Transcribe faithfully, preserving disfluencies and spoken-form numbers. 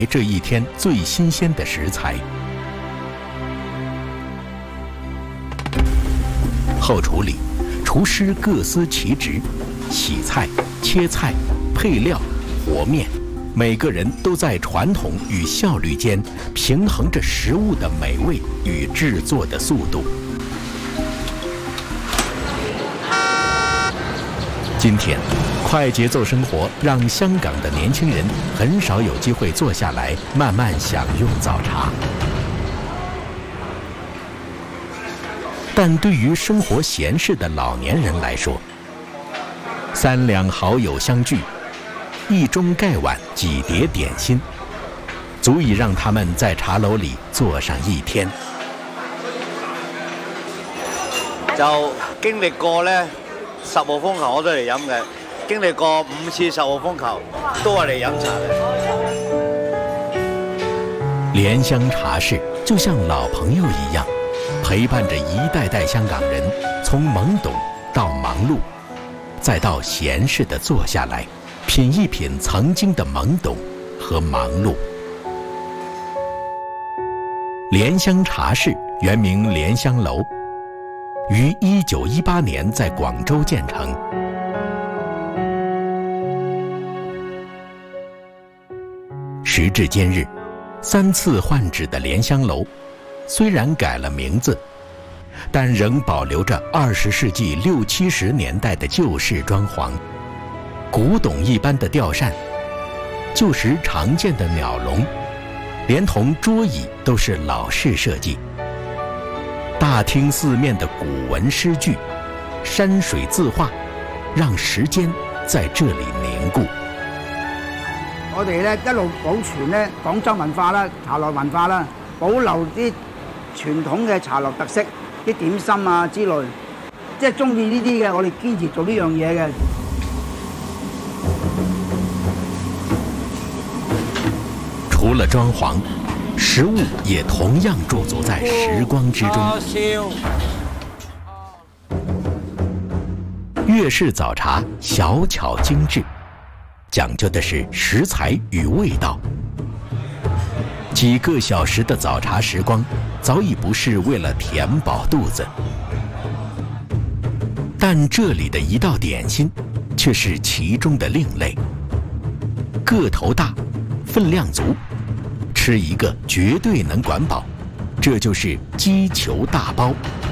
这一天最新鲜的食材。后厨里，厨师各司其职，洗菜、切菜、配料、和面，每个人都在传统与效率间平衡着食物的美味与制作的速度。今天，快节奏生活让香港的年轻人很少有机会坐下来慢慢享用早茶。但对于生活闲适的老年人来说，三两好友相聚，一盅盖碗几碟点心，足以让他们在茶樓裏坐上一天。 就經歷過呢十號風球我都嚟飲嘅，經歷過五次十號風球都係嚟飲茶嘅。 蓮香茶室就像老朋友一樣，陪伴着一代代香港人從懵懂到忙碌，再到閒適地坐下來，品一品曾經的懵懂和忙碌。蓮香茶室原名蓮香樓，於一九一八年在廣州建成。時至今日，三次換址的蓮香樓雖然改了名字，但仍保留着二十世紀六七十年代的舊式裝潢，古董一般的吊扇，舊時常見的鳥籠，連同桌椅都是老式設計。大廳四面的古文詩句、山水字畫，讓時間在這裡凝固。 我哋咧一路保存咧廣州文化啦、茶樓文化啦，保留啲傳統嘅茶樓特色，啲點心啊之類，即係中意呢啲嘅，我哋堅持做呢樣嘢嘅。 除了裝潢，食物也同樣駐足在時光之中。粵式早茶小巧精緻，講究的是食材與味道。幾個小時的早茶時光，早已不是為了填飽肚子，但這裡的一道點心，卻是其中的另類。個頭大，分量足，吃一個絕對能管飽，這就是雞球大包。